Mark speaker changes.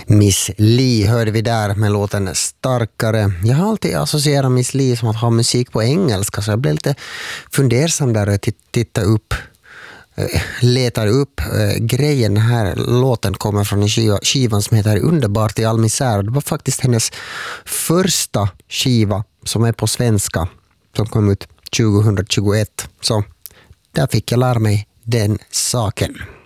Speaker 1: Miss Li hörde vi där med låten Starkare. Jag har alltid associerat Miss Li som att ha musik på engelska, så jag blev lite fundersam där och letar upp grejen. Den här låten kommer från en skivan som heter Underbart i all misär. Det var faktiskt hennes första skiva som är på svenska, som kom ut 2021. Så där fick jag lära mig den saken.